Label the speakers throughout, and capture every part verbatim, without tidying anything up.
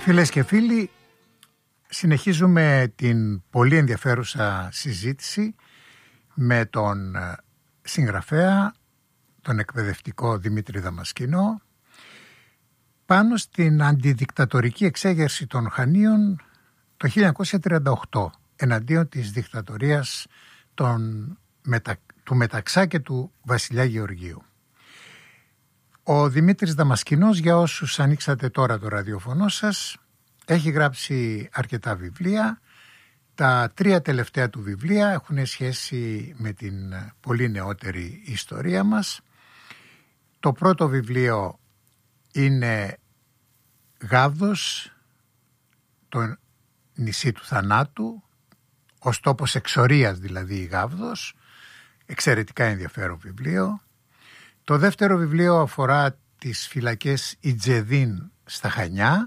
Speaker 1: Φίλες και φίλοι, συνεχίζουμε την πολύ ενδιαφέρουσα συζήτηση με τον συγγραφέα, τον εκπαιδευτικό Δημήτρη Δαμασκηνό, πάνω στην αντιδικτατορική εξέγερση των Χανίων το χίλια εννιακόσια τριάντα οκτώ εναντίον της δικτατορίας των, μετα, του Μεταξά και του βασιλιά Γεωργίου. Ο Δημήτρης Δαμασκηνός, για όσους ανοίξατε τώρα το ραδιοφωνό σας, έχει γράψει αρκετά βιβλία. Τα τρία τελευταία του βιβλία έχουν σχέση με την πολύ νεότερη ιστορία μας. Το πρώτο βιβλίο είναι «Γάβδος, το νησί του θανάτου», ως τόπος εξορίας δηλαδή η Γάβδος, εξαιρετικά ενδιαφέρον βιβλίο. Το δεύτερο βιβλίο αφορά τις φυλακές Ιτζεδίν στα Χανιά,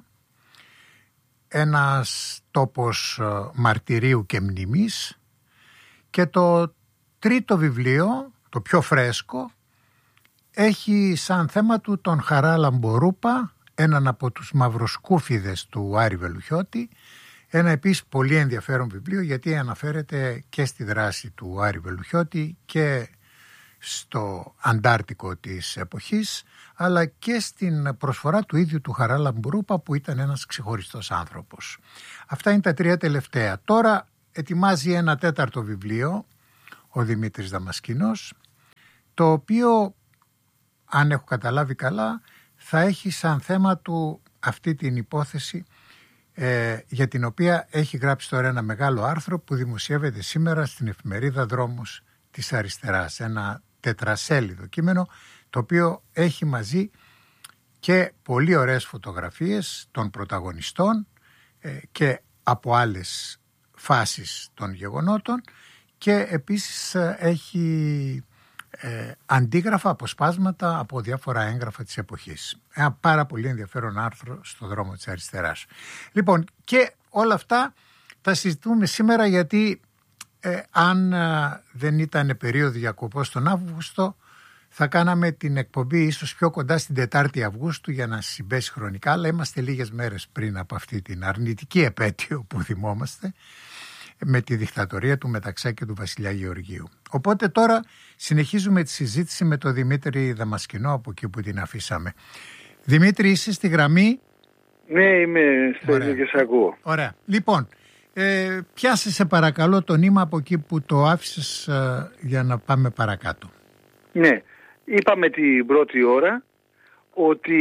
Speaker 1: ένας τόπος μαρτυρίου και μνημής. Και το τρίτο βιβλίο, το πιο φρέσκο, έχει σαν θέμα του τον Χαρά Λαμπορούπα, έναν από τους μαυροσκούφιδες του Άρη Βελουχιώτη. Ένα επίσης πολύ ενδιαφέρον βιβλίο, γιατί αναφέρεται και στη δράση του Άρη Βελουχιώτη και στο Αντάρτικο της εποχής, αλλά και στην προσφορά του ίδιου του Χαρά Λαμπορούπα, που ήταν ένας ξεχωριστός άνθρωπος. Αυτά είναι τα τρία τελευταία. Τώρα ετοιμάζει ένα τέταρτο βιβλίο ο Δημήτρης Δαμασκηνός, το οποίο, αν έχω καταλάβει καλά, θα έχει σαν θέμα του αυτή την υπόθεση, ε, για την οποία έχει γράψει τώρα ένα μεγάλο άρθρο που δημοσιεύεται σήμερα στην εφημερίδα Δρόμος της Αριστεράς. Ένα τετρασέλιδο κείμενο, το οποίο έχει μαζί και πολύ ωραίες φωτογραφίες των πρωταγωνιστών ε, και από άλλες φάσεις των γεγονότων, και επίσης ε, έχει ε, αντίγραφα, αποσπάσματα από διάφορα έγγραφα της εποχής. Ένα πάρα πολύ ενδιαφέρον άρθρο στο Δρόμο της Αριστεράς. Λοιπόν, και όλα αυτά θα συζητούμε σήμερα, γιατί Ε, αν ε, δεν ήταν περίοδο διακοπός τον Αύγουστο, θα κάναμε την εκπομπή ίσως πιο κοντά στην Τετάρτη Αυγούστου για να συμπέσει χρονικά, αλλά είμαστε λίγες μέρες πριν από αυτή την αρνητική επέτειο που θυμόμαστε, με τη δικτατορία του Μεταξά και του βασιλιά Γεωργίου. Οπότε τώρα συνεχίζουμε τη συζήτηση με τον Δημήτρη Δαμασκηνό από εκεί που την αφήσαμε. Δημήτρη, είσαι στη γραμμή?
Speaker 2: Ναι, είμαι στη και σε ακούω.
Speaker 1: Ωραία. Λοιπόν, Ε, πιάσε σε παρακαλώ το νήμα από εκεί που το άφησες, ε, για να πάμε παρακάτω.
Speaker 2: Ναι, είπαμε την πρώτη ώρα ότι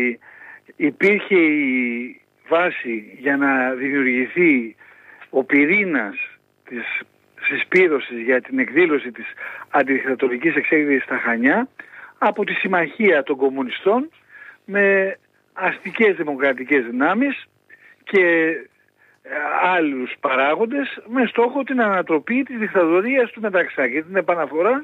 Speaker 2: υπήρχε η βάση για να δημιουργηθεί ο πυρήνας της συσπήρωσης για την εκδήλωση της αντιδικτατορικής εξέγερσης στα Χανιά από τη συμμαχία των κομμουνιστών με αστικές δημοκρατικές δυνάμεις και άλλους παράγοντες, με στόχο την ανατροπή της δικτατορίας του Μεταξά και την επαναφορά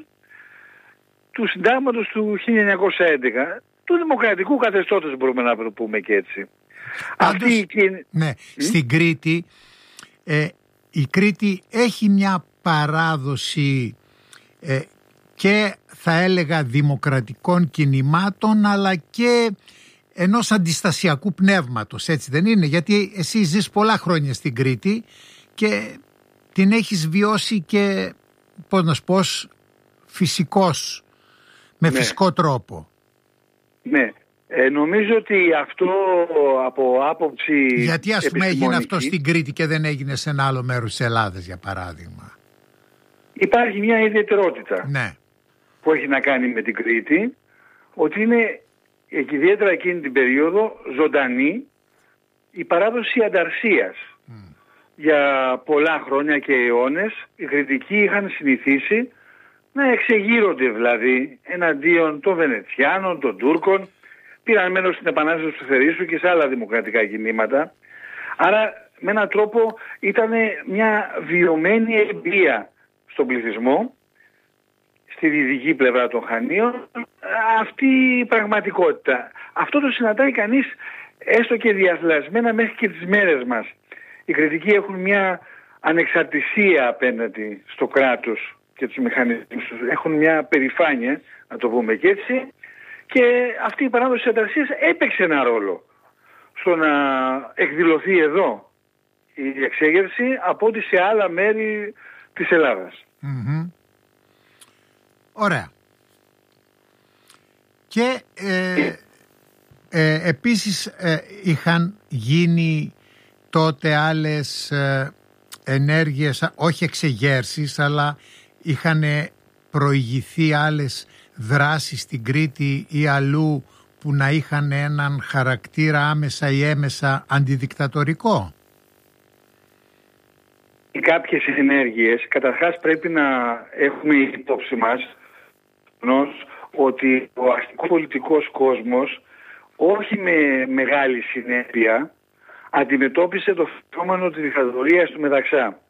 Speaker 2: του συντάγματος του χίλια εννιακόσια έντεκα, του δημοκρατικού καθεστώτος, μπορούμε να το πούμε και έτσι.
Speaker 1: Πάντως, Αυτή και... ναι, mm? στην Κρήτη ε, η Κρήτη έχει μια παράδοση ε, και θα έλεγα δημοκρατικών κινημάτων, αλλά και ενός αντιστασιακού πνεύματος, έτσι δεν είναι? Γιατί εσύ ζεις πολλά χρόνια στην Κρήτη και την έχεις βιώσει και, πώς να σου πω, φυσικός, με ναι. φυσικό τρόπο.
Speaker 2: Ναι, ε, νομίζω ότι αυτό από άποψη
Speaker 1: Γιατί ας πούμε
Speaker 2: επιστημονική...
Speaker 1: έγινε αυτό στην Κρήτη και δεν έγινε σε ένα άλλο μέρος της Ελλάδας, για παράδειγμα?
Speaker 2: Υπάρχει μια ιδιαιτερότητα
Speaker 1: ναι.
Speaker 2: που έχει να κάνει με την Κρήτη, ότι είναι και ιδιαίτερα εκείνη την περίοδο ζωντανή η παράδοση ανταρσίας. Mm. Για πολλά χρόνια και αιώνες οι Κρητικοί είχαν συνηθίσει να εξεγείρονται δηλαδή εναντίον των Βενετσιάνων, των Τούρκων, πήραν μέρος στην Επανάσταση του Θερήσου και σε άλλα δημοκρατικά κινήματα. Άρα με έναν τρόπο ήταν μια βιωμένη εμπειρία στον πληθυσμό, στη δυτική πλευρά των Χανίων, αυτή η πραγματικότητα. Αυτό το συναντάει κανείς έστω και διαθλασμένα μέχρι και τις μέρες μας. Οι Κρητικοί έχουν μια ανεξαρτησία απέναντι στο κράτος και τους μηχανισμούς τους. Έχουν μια περηφάνεια, να το πούμε και έτσι, και αυτή η παράδοση της ανταρσίας έπαιξε ένα ρόλο στο να εκδηλωθεί εδώ η εξέγερση από ότι σε άλλα μέρη της Ελλάδας.
Speaker 1: Mm-hmm. Ωραία. Και ε, ε, επίσης ε, είχαν γίνει τότε άλλες ε, ενέργειες, όχι εξεγέρσεις, αλλά είχαν προηγηθεί άλλες δράσεις στην Κρήτη ή αλλού που να είχαν έναν χαρακτήρα άμεσα ή έμεσα αντιδικτατορικό.
Speaker 2: Κάποιες ενέργειες, καταρχάς πρέπει να έχουμε υπόψη μας ότι ο αστικό-πολιτικός κόσμος όχι με μεγάλη συνέπεια αντιμετώπισε το φαινόμενο της δικτατορίας του Μεταξά.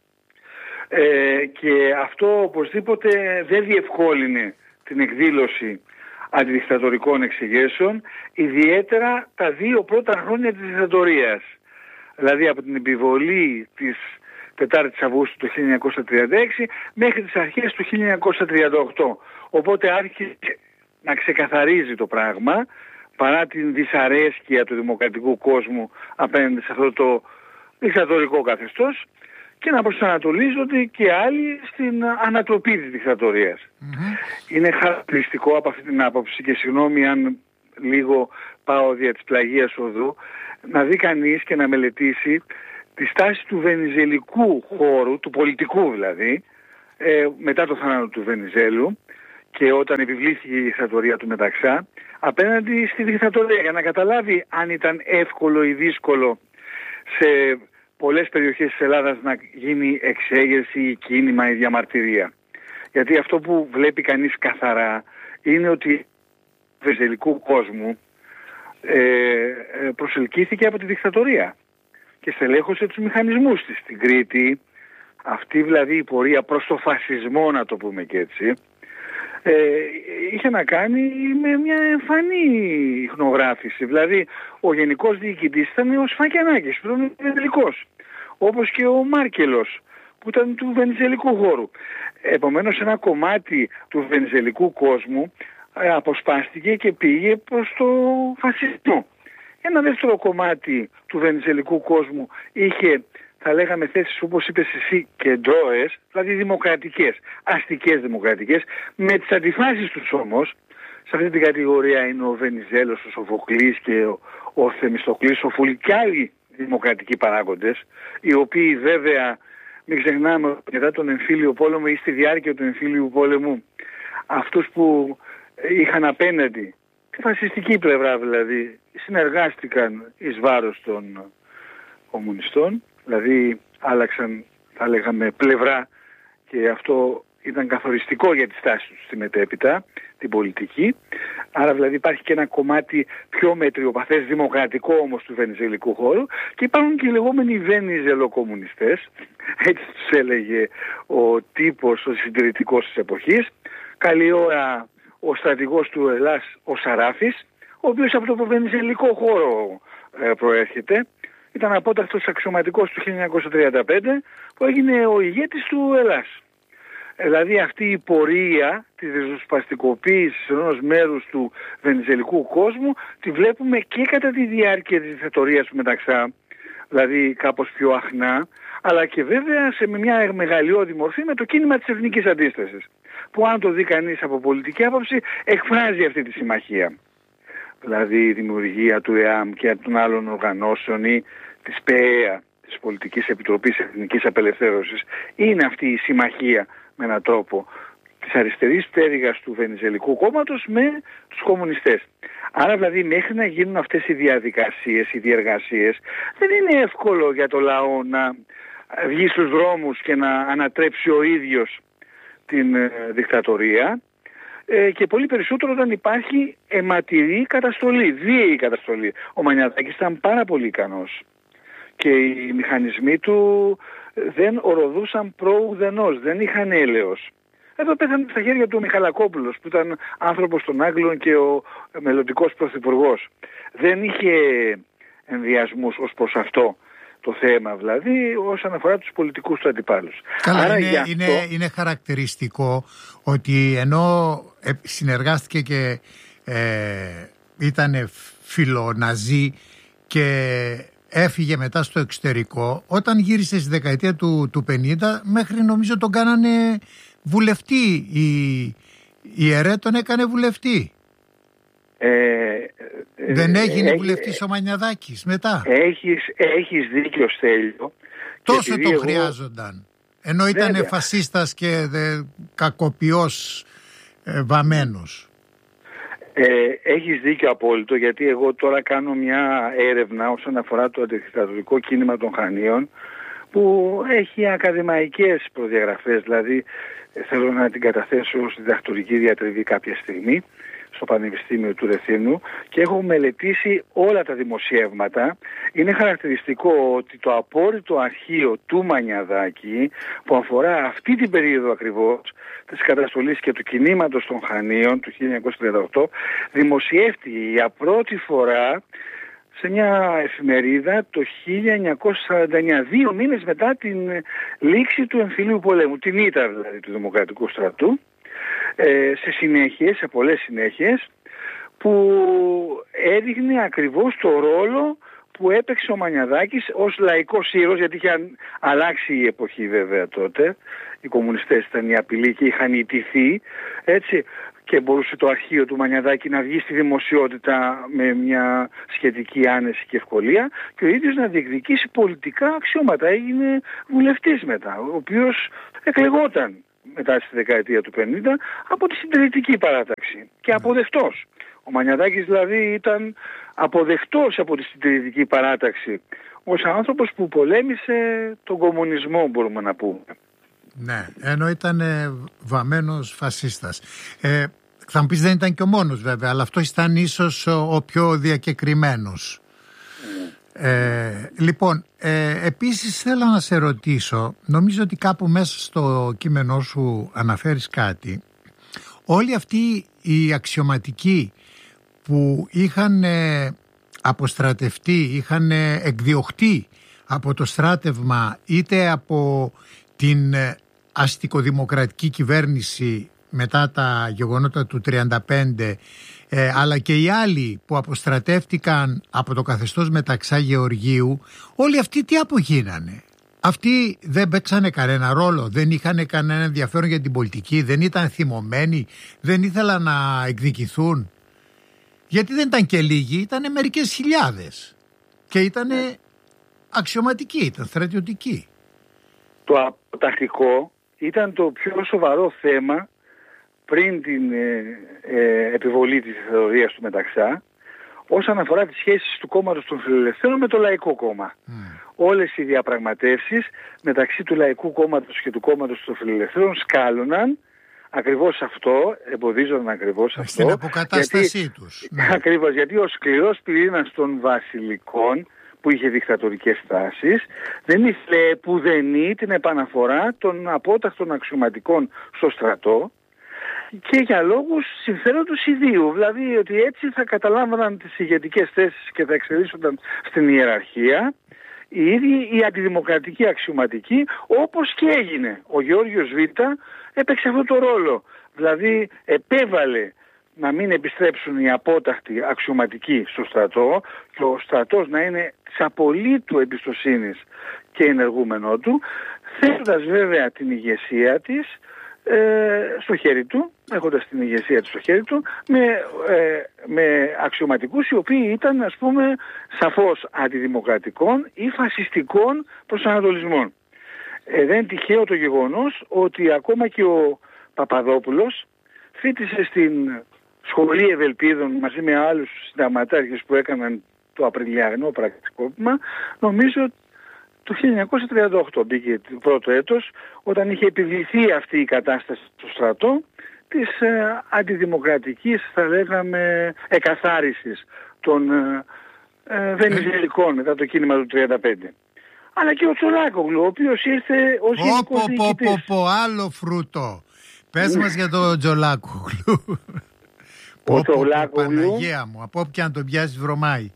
Speaker 2: Ε, και αυτό οπωσδήποτε δεν διευκόλυνε την εκδήλωση αντιδικτατορικών εξεγέρσεων, ιδιαίτερα τα δύο πρώτα χρόνια της δικτατορίας. Δηλαδή από την επιβολή της τετάρτης Αυγούστου του χίλια εννιακόσια τριάντα έξι μέχρι τις αρχές του χίλια εννιακόσια τριάντα οκτώ. Οπότε άρχισε να ξεκαθαρίζει το πράγμα, παρά την δυσαρέσκεια του δημοκρατικού κόσμου απέναντι σε αυτό το δικτατορικό καθεστώς, και να προσανατολίζονται και άλλοι στην ανατροπή της δικτατορίας. Mm-hmm. Είναι χαρακτηριστικό από αυτή την άποψη, και συγγνώμη αν λίγο πάω δια της πλαγίας οδού, να δει κανείς και να μελετήσει τη στάση του βενιζελικού χώρου, του πολιτικού δηλαδή, ε, μετά το θάνατο του Βενιζέλου και όταν επιβλήθηκε η δικτατορία του Μεταξά, απέναντι στη δικτατορία, για να καταλάβει αν ήταν εύκολο ή δύσκολο σε πολλές περιοχές της Ελλάδας να γίνει εξέγερση ή κίνημα ή διαμαρτυρία. Γιατί αυτό που βλέπει κανείς καθαρά είναι ότι του βενιζελικού κόσμου ε, προσελκύθηκε από τη δικτατορία και στελέχωσε τους μηχανισμούς της στην Κρήτη. Αυτή δηλαδή η πορεία προς το φασισμό, να το πούμε και έτσι, ε, είχε να κάνει με μια εμφανή ιχνογράφηση. Δηλαδή ο γενικός διοικητής ήταν ο Σφακιανάκης, που ήταν βενιζελικός, όπως και ο Μάρκελος, που ήταν του βενιζελικού χώρου. Επομένως ένα κομμάτι του βενιζελικού κόσμου ε, αποσπάστηκε και πήγε προς το φασισμό. Ένα δεύτερο κομμάτι του βενιζελικού κόσμου είχε, θα λέγαμε, θέσεις όπως είπες εσύ, κεντρώες, δηλαδή δημοκρατικές, αστικές δημοκρατικές, με τις αντιφάσεις τους όμως. Σε αυτή την κατηγορία είναι ο Βενιζέλος, ο Σοφοκλής και ο, ο Θεμιστοκλής, ο Φούλη και άλλοι δημοκρατικοί παράγοντες, οι οποίοι βέβαια, μην ξεχνάμε, μετά τον εμφύλιο πόλεμο ή στη διάρκεια του εμφύλιου πόλεμου, αυτούς που είχαν απέναντι, τη φασιστική πλευρά δηλαδή, συνεργάστηκαν εις βάρος των κομμουνιστών, δηλαδή άλλαξαν, θα λέγαμε, πλευρά, και αυτό ήταν καθοριστικό για τη στάση τους στη μετέπειτα, την πολιτική. Άρα δηλαδή υπάρχει και ένα κομμάτι πιο μετριοπαθές, δημοκρατικό όμως του βενιζελικού χώρου, και υπάρχουν και οι λεγόμενοι βενιζελοκομμουνιστές, έτσι τους έλεγε ο τύπος, ο συντηρητικός της εποχής. Καλή ώρα ο στρατηγός του Ελλάς, ο Σαράφης, ο οποίος από το βενιζελικό χώρο ε, προέρχεται. Ήταν απότακτος αξιωματικός του χίλια εννιακόσια τριάντα πέντε που έγινε ο ηγέτης του Ελλάς. Δηλαδή αυτή η πορεία της ριζοσπαστικοποίησης ενός μέρους του βενιζελικού κόσμου τη βλέπουμε και κατά τη διάρκεια της δικτατορίας του Μεταξά, δηλαδή κάπως πιο αχνά, αλλά και βέβαια σε μια μεγαλειώδη μορφή με το κίνημα της εθνικής αντίστασης, που αν το δει κανείς από πολιτική άποψη εκφράζει αυτή τη συμμαχία. Δηλαδή η δημιουργία του ΕΑΜ και των άλλων οργανώσεων ή της ΠΕΑ, της Πολιτικής Επιτροπής Εθνικής Απελευθέρωσης, είναι αυτή η συμμαχία με έναν τρόπο της αριστερής πτέρυγας του Βενιζελικού κόμματος με τους κομμουνιστές. Άρα δηλαδή μέχρι να γίνουν αυτές οι διαδικασίες, οι διεργασίες, δεν είναι εύκολο για το λαό να βγει στους δρόμους και να ανατρέψει ο ίδιος την ε, δικτατορία, ε, και πολύ περισσότερο όταν υπάρχει αιματηρή καταστολή, βίαιη καταστολή. Ο Μανιατάκης ήταν πάρα πολύ ικανός και οι μηχανισμοί του δεν οροδούσαν προουδενός, δεν είχαν έλεος. Εδώ πέθανε στα χέρια του ο Μιχαλακόπουλος, που ήταν άνθρωπος των Άγγλων και ο μελλοντικός πρωθυπουργός. Δεν είχε ενδιασμούς ως προς αυτό το θέμα, δηλαδή όσον αφορά τους πολιτικούς του αντιπάλους.
Speaker 1: Καλά, Άρα, είναι, αυτό... είναι, είναι χαρακτηριστικό ότι ενώ συνεργάστηκε και ε, ήταν φιλοναζί και έφυγε μετά στο εξωτερικό, όταν γύρισε στη δεκαετία του, του πενήντα, μέχρι νομίζω τον κάνανε βουλευτή. Η, η ΕΡΕ τον έκανε βουλευτή. Ε, Δεν έγινε ε, βουλευτής ε, ο Μανιαδάκης μετά?
Speaker 2: Έχεις, έχεις δίκιο, Στέλιο.
Speaker 1: Τόσο το εγώ... χρειάζονταν. Ενώ ήταν Βέβαια. φασίστας και δε, κακοποιός ε, βαμμένος.
Speaker 2: Ε, έχεις δίκιο απόλυτο, γιατί εγώ τώρα κάνω μια έρευνα όσον αφορά το αντιδικτατορικό κίνημα των Χανίων, που έχει ακαδημαϊκές προδιαγραφές, δηλαδή θέλω να την καταθέσω στη διδακτορική διατριβή κάποια στιγμή στο Πανεπιστήμιο του Ρεθύμνου και έχω μελετήσει όλα τα δημοσιεύματα. Είναι χαρακτηριστικό ότι το απόρριτο αρχείο του Μανιαδάκη, που αφορά αυτή την περίοδο ακριβώς της καταστολής και του κινήματος των Χανίων του χίλια εννιακόσια τριάντα οκτώ, δημοσιεύτηκε για πρώτη φορά σε μια εφημερίδα το χίλια εννιακόσια σαράντα εννιά, δύο μήνες μετά την λήξη του εμφυλίου πολέμου, την ήττα δηλαδή του Δημοκρατικού Στρατού, ε, σε συνέχειες, σε πολλές συνέχειες, που έδειχνε ακριβώς το ρόλο που έπαιξε ο Μανιαδάκης ως λαϊκός ήρωας, γιατί είχε αλλάξει η εποχή βέβαια τότε. Οι κομμουνιστές ήταν η απειλή και είχαν ιτηθεί, έτσι, και μπορούσε το αρχείο του Μανιαδάκη να βγει στη δημοσιότητα με μια σχετική άνεση και ευκολία και ο ίδιος να διεκδικήσει πολιτικά αξιώματα. Έγινε βουλευτής μετά, ο οποίος εκλεγόταν μετά στη δεκαετία του πενήντα από τη συντηρητική παράταξη και αποδεκτός. Ο Μανιαδάκης δηλαδή ήταν αποδεκτός από τη συντηρητική παράταξη ως άνθρωπος που πολέμησε τον κομμουνισμό, μπορούμε να πούμε.
Speaker 1: Ναι, ενώ ήταν βαμμένος φασίστας. Ε, θα μου πεις δεν ήταν και ο μόνος βέβαια, αλλά αυτό ήταν ίσως ο πιο διακεκριμένος. Mm. Ε, λοιπόν, ε, επίσης θέλω να σε ρωτήσω, νομίζω ότι κάπου μέσα στο κείμενό σου αναφέρεις κάτι. Όλοι αυτοί οι αξιωματικοί που είχαν ε, αποστρατευτεί, είχαν ε, εκδιωχτεί από το στράτευμα είτε από την ε, αστικοδημοκρατική κυβέρνηση μετά τα γεγονότα του τριάντα πέντε, ε, αλλά και οι άλλοι που αποστρατεύτηκαν από το καθεστώς Μεταξά Γεωργίου, όλοι αυτοί τι απογίνανε? Αυτοί δεν παίξανε κανένα ρόλο, δεν είχαν κανένα ενδιαφέρον για την πολιτική, δεν ήταν θυμωμένοι, δεν ήθελαν να εκδικηθούν? Γιατί δεν ήταν και λίγοι, ήταν μερικές χιλιάδες και ήταν αξιωματικοί, ήταν στρατιωτικοί.
Speaker 2: Το αποτακτικό ήταν το πιο σοβαρό θέμα πριν την ε, ε, επιβολή της δικτατορίας του Μεταξά, όσον αφορά τις σχέσεις του κόμματος των Φιλελευθέρων με το Λαϊκό Κόμμα. Mm. Όλες οι διαπραγματεύσεις μεταξύ του Λαϊκού Κόμματος και του κόμματος των Φιλελευθέρων σκάλωναν ακριβώς αυτό, εμποδίζονταν ακριβώς αυτό.
Speaker 1: Στην αποκατάστασή γιατί, τους.
Speaker 2: Ναι. Ακριβώς, γιατί ο σκληρός πυρήνας των βασιλικών, που είχε δικτατορικές τάσεις, δεν ήθελε πουδενή την επαναφορά των απότακτων αξιωματικών στο στρατό και για λόγους συμφέροντος ιδίου, δηλαδή ότι έτσι θα καταλάμβαναν τις ηγετικές θέσεις και θα εξελίσσονταν στην ιεραρχία οι ίδιοι οι αντιδημοκρατικοί αξιωματικοί, όπως και έγινε. Ο Γεώργιος Β έπαιξε αυτό το ρόλο, δηλαδή επέβαλε να μην επιστρέψουν οι απότακτοι αξιωματικοί στο στρατό και ο στρατός να είναι της απολύτου εμπιστοσύνης και ενεργούμενό του, θέτοντας βέβαια την ηγεσία της ε, στο χέρι του, έχοντας την ηγεσία της στο χέρι του, με, ε, με αξιωματικούς οι οποίοι ήταν, ας πούμε, σαφώς αντιδημοκρατικών ή φασιστικών προσανατολισμών. Ε, δεν είναι τυχαίο το γεγονός ότι ακόμα και ο Παπαδόπουλος φοιτησε στην Σχολή Ευελπίδων μαζί με άλλους συνταγματάρχες που έκαναν το Απριλιανό πραξικόπημα, νομίζω το χίλια εννιακόσια τριάντα οκτώ μπήκε το πρώτο έτος, όταν είχε επιβληθεί αυτή η κατάσταση στο στρατό της ε, αντιδημοκρατικής, θα λέγαμε, εκαθάρισης των ε, ε, Βενιζελικών μετά το κίνημα του τριάντα πέντε. Αλλά και ο Τζολάκογλου, ο οποίος ήρθε ως γενικός διοικητής.
Speaker 1: Πω, πω, πω, άλλο φρούτο. Πες μας για τον Τζολάκογλου.
Speaker 2: Ο Τζολάκογλου,
Speaker 1: Παναγία μου, από όποια αν τον πιάσεις βρωμάει.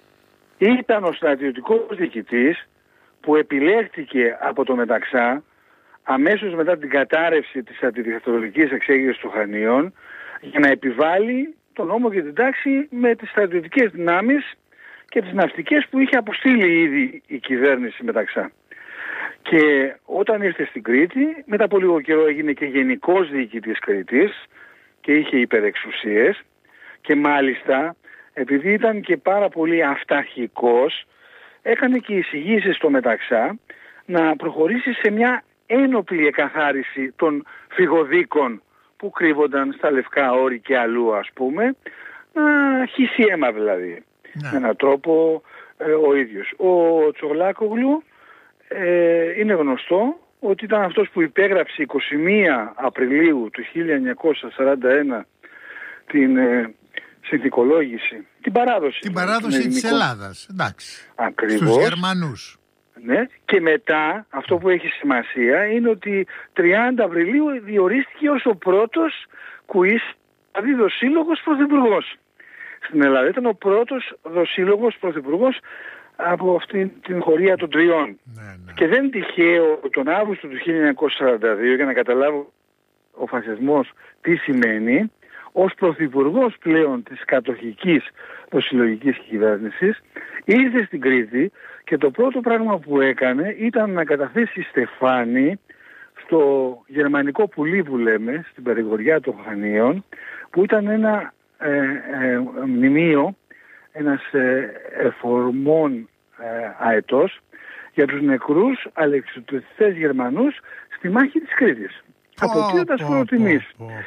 Speaker 2: Ήταν ο στρατιωτικός διοικητής που επιλέχθηκε από το Μεταξά αμέσως μετά την κατάρρευση της αντιδικτατορικής εξέγερσης των Χανίων για να επιβάλλει τον νόμο και την τάξη με τις στρατιωτικές δυνάμεις και τις ναυτικές που είχε αποστείλει ήδη η κυβέρνηση Μεταξά. Και όταν ήρθε στην Κρήτη, μετά από λίγο καιρό έγινε και γενικός διοικητής Κρήτης και είχε υπερεξουσίες, και μάλιστα επειδή ήταν και πάρα πολύ αυταρχικός, έκανε και εισηγήσεις στο Μεταξά να προχωρήσει σε μια ένοπλη εκαθάριση των φυγοδίκων που κρύβονταν στα Λευκά Όρη και αλλού, ας πούμε, να χύσει αίμα δηλαδή, ναι. με έναν τρόπο ε, ο ίδιος. Ο Τσολάκογλου ε, είναι γνωστό ότι ήταν αυτός που υπέγραψε εικοστή πρώτη Απριλίου του χίλια εννιακόσια σαράντα ένα την ε, συνθηκολόγηση, την παράδοση.
Speaker 1: Την παράδοση της Ελλάδας, εντάξει.
Speaker 2: Ακριβώς.
Speaker 1: Στους Γερμανούς.
Speaker 2: Ναι. Και μετά αυτό που έχει σημασία είναι ότι τριάντα Απριλίου διορίστηκε ως ο πρώτος κουίς, δηλαδή δοσύλλογος πρωθυπουργός στην Ελλάδα. Ήταν ο πρώτος δοσύλλογος πρωθυπουργός από αυτήν την χωρία των τριών. Ναι, ναι. Και δεν τυχαίο τον Αύγουστο του χίλια εννιακόσια σαράντα δύο, για να καταλάβω ο φασισμός τι σημαίνει, ως πρωθυπουργός πλέον της κατοχικής δοσυλλογικής κυβέρνησης, ήρθε στην Κρήτη και το πρώτο πράγμα που έκανε ήταν να καταθέσει στεφάνι στο γερμανικό πουλί που λέμε, στην περιγοριά των Χανίων, που ήταν ένα ε, ε, μνημείο, ένας ε, εφορμών ε, αετός για τους νεκρούς αλεξιπτωτιστές Γερμανούς στη μάχη της Κρήτης. Αποτείοντας φοροτιμής.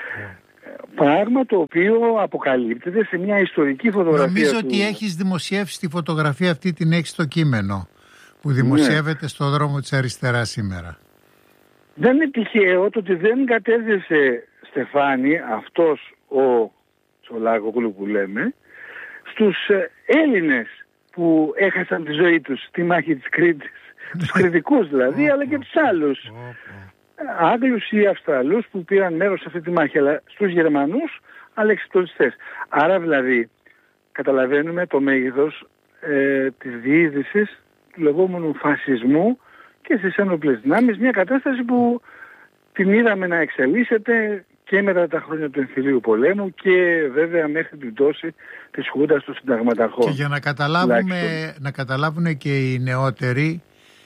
Speaker 2: Πράγμα το οποίο αποκαλύπτεται σε μια ιστορική φωτογραφία.
Speaker 1: Νομίζω
Speaker 2: του...
Speaker 1: ότι έχεις δημοσιεύσει τη φωτογραφία αυτή, την έχεις στο κείμενο που δημοσιεύεται ναι. στο δρόμο της αριστεράς σήμερα.
Speaker 2: Δεν είναι τυχαίο το ότι δεν κατέθεσε στεφάνι αυτός ο Τσολάκογλου που λέμε στους Έλληνες που έχασαν τη ζωή τους στη μάχη της Κρήτης, τους κριτικούς δηλαδή, αλλά και τους άλλους Άγγλους ή Αυστραλούς που πήραν μέρος σε αυτή τη μάχη, αλλά στους Γερμανούς αλεξιπτωτιστές. Άρα δηλαδή καταλαβαίνουμε το μέγεθος ε, της διείσδυσης του λεγόμενου φασισμού και στις ένοπλες δυνάμεις, μια κατάσταση που την είδαμε να εξελίσσεται και μετά τα χρόνια του εμφυλίου πολέμου και βέβαια μέχρι την πτώση της Χούντας των συνταγματαρχών.
Speaker 1: Και για να καταλάβουμε, να καταλάβουν και οι νεότεροι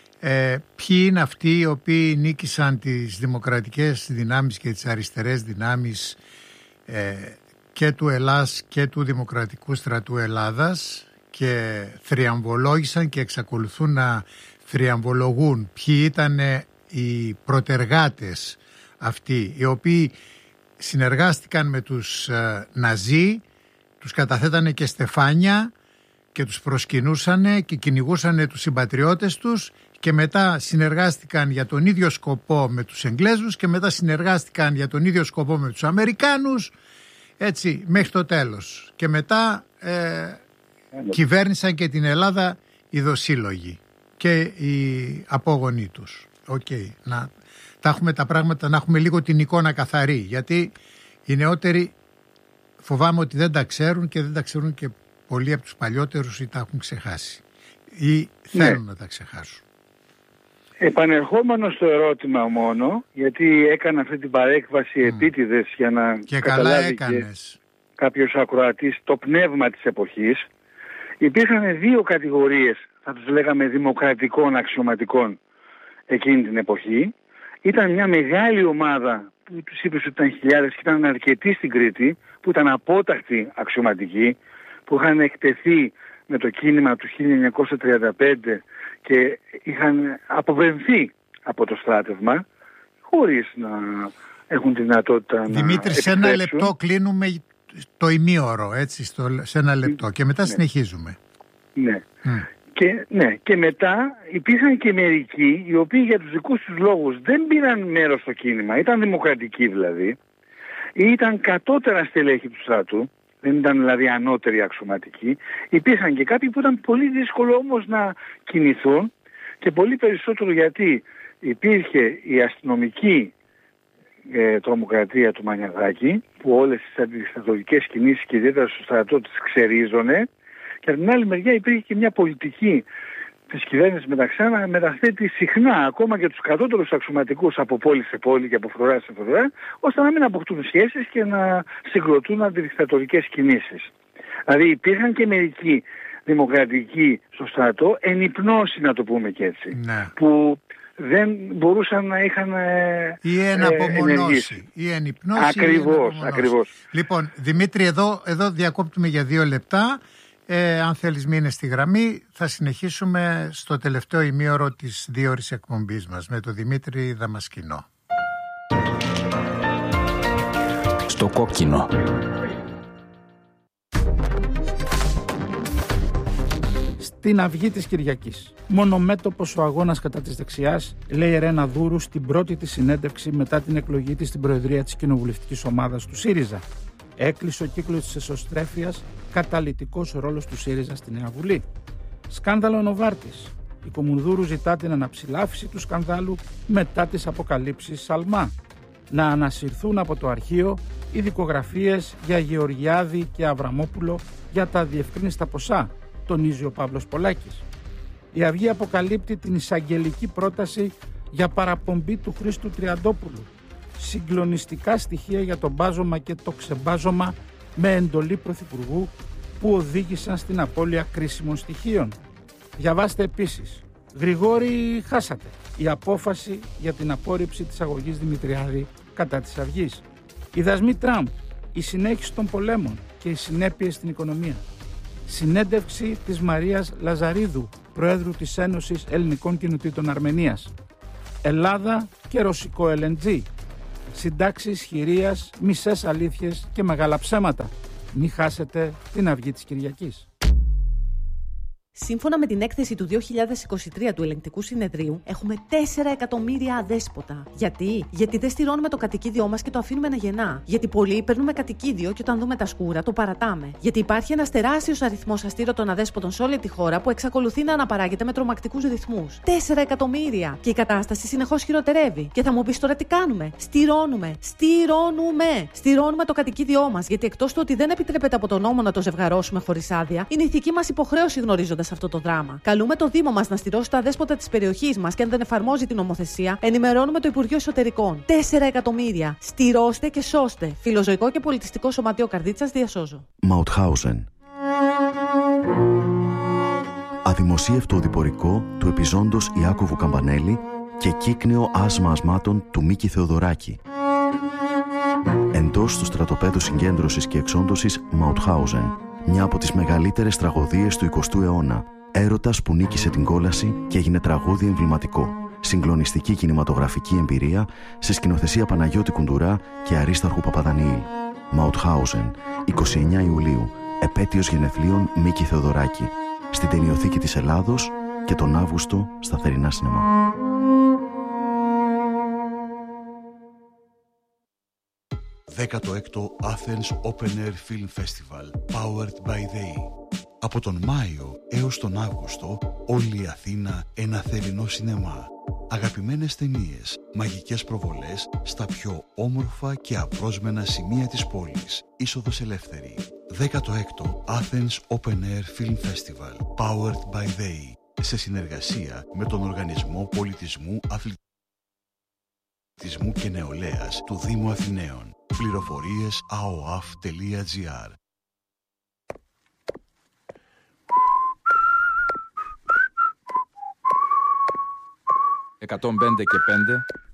Speaker 1: ε, ποιοι είναι αυτοί οι οποίοι νίκησαν τις δημοκρατικές δυνάμεις και τις αριστερές δυνάμεις ε, και του Ελλάς και του Δημοκρατικού Στρατού Ελλάδας και θριαμβολόγησαν και εξακολουθούν να θριαμβολογούν ποιοι ήταν οι προτεργάτες αυτοί οι οποίοι συνεργάστηκαν με τους ε, Ναζί, τους καταθέτανε και στεφάνια και τους προσκυνούσανε και κυνηγούσανε τους συμπατριώτες τους και μετά συνεργάστηκαν για τον ίδιο σκοπό με τους Εγγλέζους και μετά συνεργάστηκαν για τον ίδιο σκοπό με τους Αμερικάνους, έτσι μέχρι το τέλος. Και μετά ε, κυβέρνησαν και την Ελλάδα οι δοσύλλογοι και οι απόγονοί τους. Οκ, okay. Να τα έχουμε τα πράγματα, να έχουμε λίγο την εικόνα καθαρή, γιατί οι νεότεροι φοβάμαι ότι δεν τα ξέρουν και δεν τα ξέρουν και πολλοί από τους παλιότερους ή τα έχουν ξεχάσει ή θέλουν ναι. να τα ξεχάσουν.
Speaker 2: Επανερχόμενο στο ερώτημα μόνο, γιατί έκανα αυτή την παρέκβαση mm. επίτηδες για να
Speaker 1: και
Speaker 2: καταλάβει
Speaker 1: καλά
Speaker 2: και κάποιος ακροατής το πνεύμα της εποχής, υπήρχαν δύο κατηγορίες, θα τους λέγαμε δημοκρατικών αξιωματικών εκείνη την εποχή. Ήταν μια μεγάλη ομάδα που τους είπες ότι ήταν χιλιάδες και ήταν αρκετοί στην Κρήτη, που ήταν απότακτοι αξιωματικοί, που είχαν εκτεθεί με το κίνημα του χίλια εννιακόσια τριάντα πέντε και είχαν αποβενθεί από το στράτευμα χωρίς να έχουν τη δυνατότητα
Speaker 1: Δημήτρη, να
Speaker 2: Δημήτρη,
Speaker 1: σε ένα λεπτό κλείνουμε το ημίωρο, έτσι, στο, σε ένα λεπτό και μετά ναι. συνεχίζουμε.
Speaker 2: Ναι. Mm. Και, ναι. Και μετά υπήρχαν και μερικοί οι οποίοι για τους δικούς τους λόγους δεν πήραν μέρος στο κίνημα, ήταν δημοκρατικοί δηλαδή, ή ήταν κατώτερα στελέχη του στρατού, δεν ήταν δηλαδή ανώτεροι αξιωματικοί. Υπήρχαν και κάποιοι που ήταν πολύ δύσκολο όμως να κινηθούν και πολύ περισσότερο γιατί υπήρχε η αστυνομική ε, τρομοκρατία του Μανιαδάκη που όλες τις αντιδικτατορικές κινήσεις και ιδιαίτερα στο στρατό τις ξερίζωνε και από την άλλη μεριά υπήρχε και μια πολιτική της κυβέρνησης Μεταξά να μεταθέτει συχνά ακόμα και τους κατώτερους αξιωματικούς από πόλη σε πόλη και από φρουρά σε φρουρά, ώστε να μην αποκτούν σχέσεις και να συγκροτούν αντιδικτατορικές κινήσεις. Δηλαδή υπήρχαν και μερικοί δημοκρατική στο στρατό, εν υπνώση να το πούμε και έτσι,
Speaker 1: ναι.
Speaker 2: που δεν μπορούσαν να είχαν ε,
Speaker 1: ή εν απομονώσει, ή εν υπνώση.
Speaker 2: Ακριβώς, ακριβώς.
Speaker 1: Λοιπόν, Δημήτρη, εδώ, εδώ διακόπτουμε για δύο λεπτά. Ε, αν θέλεις μείνε στη γραμμή, θα συνεχίσουμε στο τελευταίο ημίωρο της δύο ώρης εκπομπής μας με τον Δημήτρη Δαμασκηνό.
Speaker 3: Στο κόκκινο.
Speaker 4: Στην αυγή της Κυριακής. Μονομέτωπος ο αγώνας κατά της δεξιάς, λέει η Ρένα Δούρου στην πρώτη της συνέντευξη μετά την εκλογή της στην Προεδρία της Κοινοβουλευτικής Ομάδας του ΣΥΡΙΖΑ. Έκλεισε ο κύκλος της εσωστρέφειας, καταλυτικός ρόλος του ΣΥΡΙΖΑ στη Νέα Βουλή. Σκάνδαλο Νοβάρτης. Η Κομουνδούρου ζητά την αναψηλάφιση του σκανδάλου μετά τις αποκαλύψεις Σαλμά. Να ανασυρθούν από το αρχείο οι δικογραφίες για Γεωργιάδη και Αβραμόπουλο για τα διευκρίνιστα ποσά, τονίζει ο Παύλος Πολάκης. Η Αυγή αποκαλύπτει την εισαγγελική πρόταση για παραπομπή του Χρήστου Τριαντόπουλου. Συγκλονιστικά στοιχεία για το μπάζωμα και το ξεμπάζωμα με εντολή Πρωθυπουργού που οδήγησαν στην απώλεια κρίσιμων στοιχείων. Διαβάστε επίσης. Γρηγόρη, χάσατε. Η απόφαση για την απόρριψη της αγωγής Δημητριάδη κατά της Αυγής. Οι δασμοί Τραμπ, η συνέχιση των πολέμων και οι συνέπειες στην οικονομία. Συνέντευξη της Μαρίας Λαζαρίδου, Προέδρου της Ένωσης Ελληνικών Κοινοτήτων Αρμενίας. Ελλάδα και ρωσικό ελ εν τζι. Συντάξεις χειρίας, μισές αλήθειες και μεγάλα ψέματα. Μην χάσετε την Αυγή της Κυριακής.
Speaker 5: Σύμφωνα με την έκθεση του δύο χιλιάδες είκοσι τρία του Ελεγκτικού Συνεδρίου, έχουμε τέσσερα εκατομμύρια αδέσποτα. Γιατί? Γιατί δεν στηρώνουμε το κατοικίδιό μας και το αφήνουμε να γεννά. Γιατί πολλοί παίρνουμε κατοικίδιο και όταν δούμε τα σκούρα το παρατάμε. Γιατί υπάρχει ένας τεράστιος αριθμός αστήρωτων αδέσποτων σε όλη τη χώρα που εξακολουθεί να αναπαράγεται με τρομακτικούς ρυθμούς. τέσσερα εκατομμύρια! Και η κατάσταση συνεχώς χειροτερεύει. Και θα μου πεις τώρα τι κάνουμε? Στηρώνουμε! Στηρώνουμε! Στηρώνουμε το κατοικίδιό μας. Γιατί εκτός του ότι δεν επιτρέπεται από τον νόμο να το ζευγαρώσουμε χωρίς άδεια, είναι ηθική μας υποχρέωση γνωρίζοντας αυτό το δράμα. Καλούμε το Δήμο μας να στηρώσει τα αδέσποτα της περιοχής μας και αν δεν εφαρμόζει την νομοθεσία, ενημερώνουμε το Υπουργείο Εσωτερικών. τέσσερα εκατομμύρια. Στηρώστε και σώστε. Φιλοζωικό και πολιτιστικό σωματείο Καρδίτσας διασώζω.
Speaker 6: Μαουτχάουζεν. Αδημοσίευτο οδηπορικό του επιζώντος Ιάκωβου Καμπανέλη και κύκνιο άσμα ασμάτων του Μίκη Θεοδωράκη. Εντός του στρατοπέδου συγκέντρωσης και εξόντωσης Μαουτχάουζεν. Μια από τις μεγαλύτερες τραγωδίες του εικοστού αιώνα. Έρωτας που νίκησε την κόλαση και έγινε τραγούδι εμβληματικό. Συγκλονιστική κινηματογραφική εμπειρία σε σκηνοθεσία Παναγιώτη Κουντουρά και Αρίσταρχου Παπαδανιήλ. Μαουτχάουζεν, εικοστή ενάτη Ιουλίου, επέτειος γενεθλίων Μίκη Θεοδωράκη. Στην Ταινιοθήκη της Ελλάδος και τον Αύγουστο στα θερινά σινεμά.
Speaker 7: δέκατο έκτο Athens Open Air Film Festival, powered by they. Από τον Μάιο έως τον Αύγουστο, όλη η Αθήνα ένα θερινό σινεμά. Αγαπημένες ταινίες, μαγικές προβολές στα πιο όμορφα και απρόσμενα σημεία της πόλης. Είσοδος ελεύθερη. δέκατο έκτο Athens Open Air Film Festival, powered by they. Σε συνεργασία με τον Οργανισμό Πολιτισμού, Αθλητισμού και Νεολαίας του Δήμου Αθηναίων. Πληροφορίες a o a f τελεία g r.
Speaker 3: εκατόν πέντε και πέντε